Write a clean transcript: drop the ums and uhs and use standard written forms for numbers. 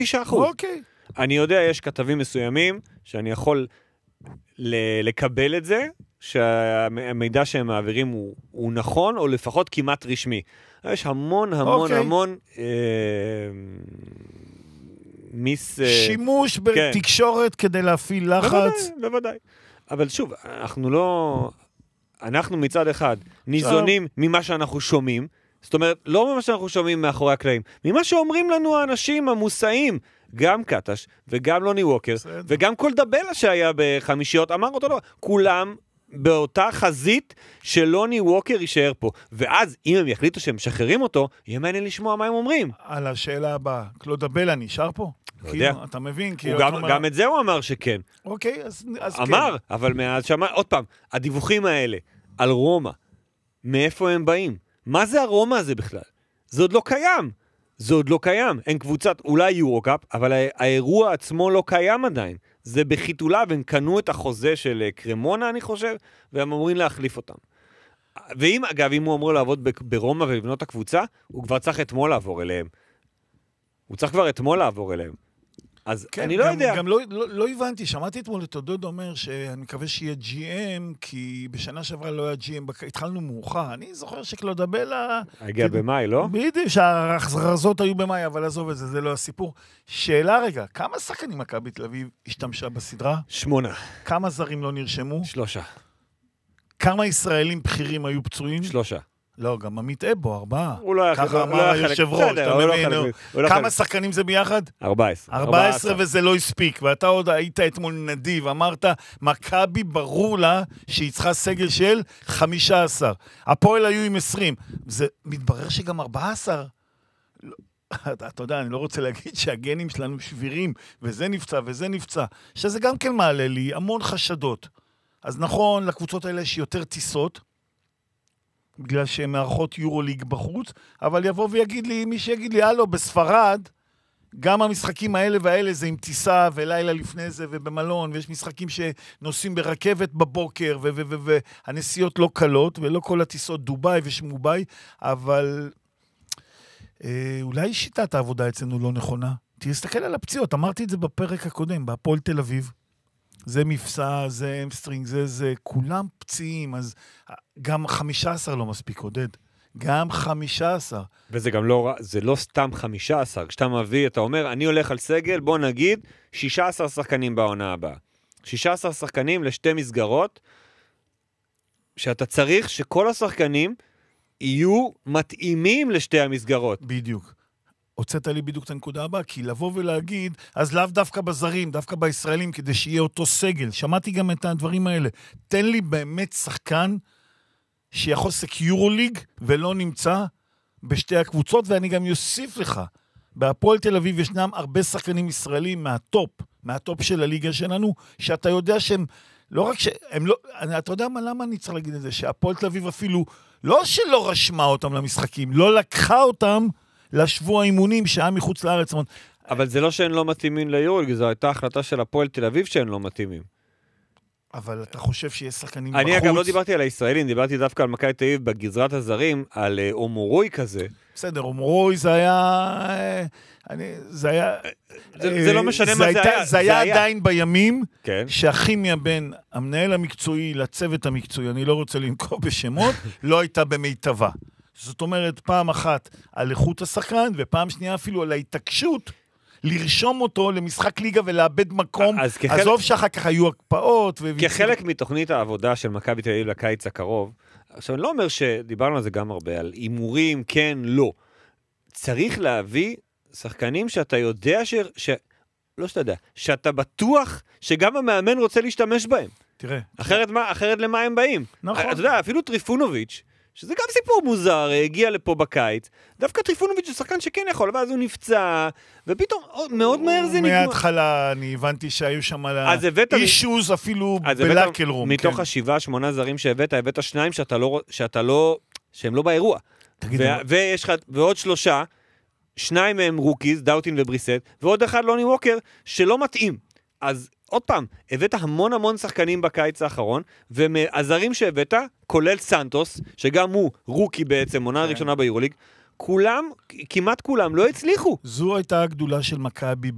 9%. אוקיי. אני יודע, יש כתבים מסוימים שאני יכול לקבל את זה, שהמידע שהם מעבירים הוא נכון, או לפחות כמעט רשמי. יש המון שימוש בתקשורת כדי להפעיל לחץ. בוודאי. אבל שוב, אנחנו מצד אחד ניזונים ממה שאנחנו שומעים, זאת אומרת, לא ממה שאנחנו שומעים מאחורי הקלעים, ממה שאומרים לנו האנשים המוסעים, גם קטש, וגם לוני ווקר, וגם כל דבלה שהיה בחמישיות, אמר אותו לא, כולם באותה חזית שלוני ווקר יישאר פה. ואז, אם הם יחליטו שהם משחררים אותו, יהיה מעניין לשמוע מה הם אומרים. על השאלה הבאה, קלודבלה נשאר פה? לא יודע. אתה מבין? גם את זה הוא אמר שכן. אוקיי, אז כן. אמר, אבל מאז שאמר, עוד פעם, הדיווחים האלה על רומא, מאיפה הם באים? מה זה הרומא הזה בכלל? זה עוד לא קיים. זה עוד לא קיים. אין קבוצת, אולי יורוקאפ, אבל האירוע עצמו לא קיים עדיין. זה בחיתולה, והם קנו את החוזה של קרמונה, אני חושב, והם אמורים להחליף אותם. ואם, אגב, אם הוא אמור לעבוד ברומא ולבנות את הקבוצה, הוא כבר צריך אתמול לעבור אליהם. הוא צריך כבר אתמול לעבור אליהם. אז כן, אני לא יודע. גם לא הבנתי, שמעתי אתמול את עודד אומר שאני מקווה שיהיה GM, כי בשנה שעברה לא היה GM, התחלנו מאוחר. אני זוכר שקלודבלה... הגיע במאי, לא? בדיוק, שההחזרזות היו במאי, אבל עזוב את זה, זה לא הסיפור. שאלה רגע, כמה שחקנים מכבי תל אביב השתמשה בסדרה? 8. כמה זרים לא נרשמו? 3. כמה ישראלים בכירים היו פצועים? 3. לא, גם עמית אבו, 4. הוא לא היה חלק. ככה אמר היושב ראש, אתה מבין? כמה שחקנים זה ביחד? 14. 14 וזה לא הספיק, ואתה עוד היית אתמול נדיב, אמרת, מכבי ברור לה שהיא צריכה סגל של 15. הפועל היו עם 20. זה מתברר שגם 14. אתה יודע, אני לא רוצה להגיד שהגנים שלנו שבירים, וזה נפצע וזה נפצע, שזה גם כן מעלה לי המון חשדות. אז נכון, לקבוצות האלה יש יותר טיסות, בגלל שהן מערכות יורוליג בחוץ, אבל יבוא ויגיד לי, מי שיגיד לי, הלו, בספרד, גם המשחקים האלה והאלה זה עם טיסה ולילה לפני זה ובמלון, ויש משחקים שנוסעים ברכבת בבוקר, והנסיעות לא קלות, ולא כל הטיסות דוביי ושמוביי, אבל אולי שיטת העבודה אצלנו לא נכונה. תסתכל על הפציעות, אמרתי את זה בפרק הקודם, בהפועל תל אביב. זה מפסע, זה אמסטרינג, זה כולם פציעים, אז גם 15 לא מספיק, עודד. גם 15. וזה גם לא, זה לא סתם 15. כשאתה מביא, אתה אומר, אני הולך על סגל, בוא נגיד, 16 שחקנים בעונה הבאה. 16 שחקנים לשתי מסגרות, שאתה צריך שכל השחקנים יהיו מתאימים לשתי המסגרות. בדיוק. הוצאת לי בדיוק את הנקודה הבאה, כי לבוא ולהגיד, אז לאו דווקא בזרים, דווקא בישראלים, כדי שיהיה אותו סגל. שמעתי גם את הדברים האלה. תן לי באמת שחקן שיכול לשחק יורוליג ולא נמצא בשתי הקבוצות, ואני גם יוסיף לך, בהפועל תל אביב ישנם הרבה שחקנים ישראלים מהטופ של הליגה שלנו, שאתה יודע שהם, לא רק שהם לא, אתה יודע למה אני צריך להגיד את זה, שהפועל תל אביב אפילו, לא שלא רשמה אותם למשחקים, לא לקחה אותם לשבוע האימונים שהיה מחוץ לארץ. אבל זה לא שהן לא מתאימים ליורוליג, זו הייתה החלטה של הפועל תל אביב שהן לא מתאימים. אבל אתה חושב שיש שחקנים בחוץ? אני אגב לא דיברתי על הישראלים, דיברתי דווקא על מכבי תל אביב בגזרת הזרים, על אומורוי כזה. בסדר, אומורוי זה היה... זה לא משנה מה זה היה. זה היה עדיין בימים כן. שהכימיה בין המנהל המקצועי לצוות המקצועי, אני לא רוצה לנקוב בשמות, לא הייתה במיטבה. זאת אומרת, פעם אחת על איכות השחקן, ופעם שנייה אפילו על ההתעקשות, לרשום אותו למשחק ליגה ולאבד מקום, עזוב שאחר כך היו הקפאות. כחלק מתוכנית העבודה של מכבי תל אביב לקיץ הקרוב, עכשיו אני לא אומר שדיברנו על זה גם הרבה, על אימורים, כן, לא. צריך להביא שחקנים שאתה יודע לא שאתה יודע, שאתה בטוח שגם המאמן רוצה להשתמש בהם. תראה. אחרת למה הם באים? נכון. אתה יודע, אפילו טריפונוביץ', שזה גם סיפור מוזר, הגיע לפה בקיץ, דווקא טריפונוביץ' הוא שחקן שכן יכול, ואז הוא נפצע, ופתאום מאוד מהר זה נגמר. מההתחלה אני הבנתי שהיו שם אישוז אפילו בלקל רום. מתוך 7-8 זרים הבאת 2 שהם לא באירוע. ויש לך, ועוד 3, 2 מהם רוקיז, דאוטין ובריסט, ועוד אחד לוני ווקר, שלא מתאים. אז עוד פעם, הבאת המון שחקנים בקיץ האחרון, והזרים שהבאת, כולל סנטוס, שגם הוא רוקי בעצם, עונה ראשונה ביורוליג, כמעט כולם לא הצליחו. זו הייתה הגדולה של מכבי